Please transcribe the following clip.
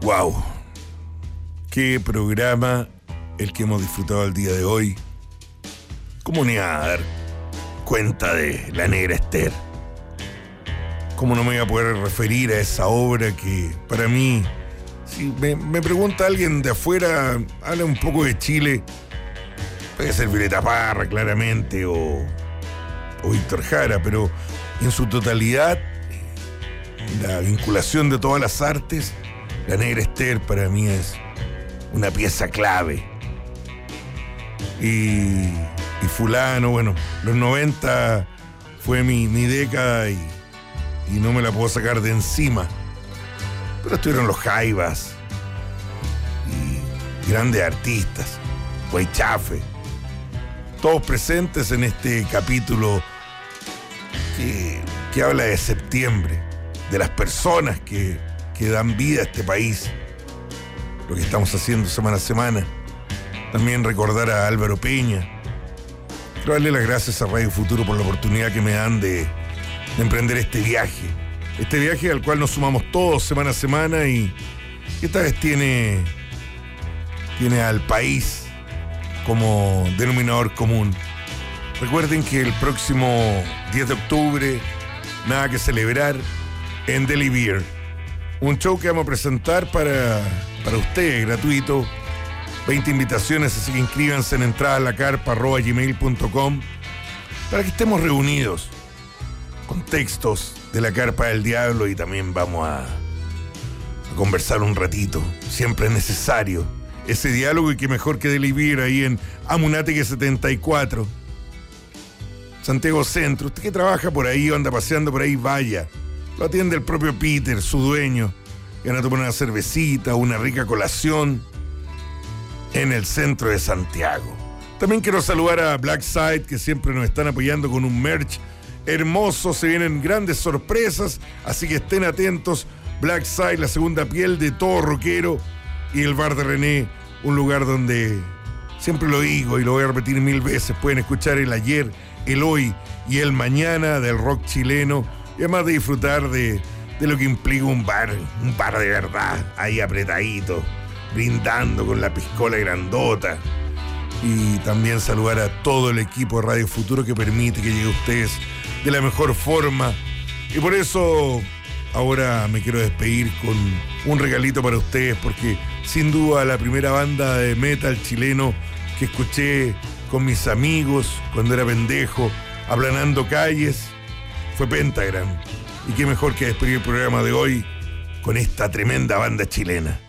Wow, qué programa el que hemos disfrutado el día de hoy. ¿Cómo ni a dar cuenta de La Negra Esther? ¿Cómo no me voy a poder referir a esa obra que para mí, si me pregunta alguien de afuera, habla un poco de Chile, puede ser Violeta Parra claramente o Víctor Jara, pero en su totalidad, la vinculación de todas las artes, La Negra Esther para mí es una pieza clave. Y fulano, bueno, los 90 fue mi década y no me la puedo sacar de encima. Pero estuvieron los Jaivas y grandes artistas, Guaychafe, todos presentes en este capítulo que habla de septiembre, de las personas que dan vida a este país, lo que estamos haciendo semana a semana. También recordar a Álvaro Peña. Quiero darle las gracias a Radio Futuro por la oportunidad que me dan de emprender este viaje al cual nos sumamos todos semana a semana y esta vez tiene al país como denominador común. Recuerden que el próximo 10 de octubre, nada que celebrar, en Deli Beer. Un show que vamos a presentar para ustedes, gratuito. 20 invitaciones, así que inscríbanse en entradalacarpa@gmail.com para que estemos reunidos con textos de La Carpa del Diablo y también vamos a conversar un ratito. Siempre es necesario ese diálogo y qué mejor que Deli Beer ahí en Amunátegui 74. Santiago Centro. Usted que trabaja por ahí o anda paseando por ahí, vaya. Lo atiende el propio Peter, su dueño. Y van a tomar una cervecita, una rica colación en el centro de Santiago. También quiero saludar a Blackside, que siempre nos están apoyando con un merch hermoso. Se vienen grandes sorpresas, así que estén atentos. Blackside, la segunda piel de todo rockero. Y el bar de René, un lugar donde, siempre lo digo y lo voy a repetir 1000 veces, pueden escuchar el ayer, el hoy y el mañana del rock chileno. Y además de disfrutar de lo que implica un bar de verdad, ahí apretadito, brindando con la piscola grandota. Y también saludar a todo el equipo de Radio Futuro que permite que llegue a ustedes de la mejor forma. Y por eso ahora me quiero despedir con un regalito para ustedes, porque sin duda la primera banda de metal chileno que escuché con mis amigos cuando era pendejo, aplanando calles, fue Pentagram. Y qué mejor que despedir el programa de hoy con esta tremenda banda chilena.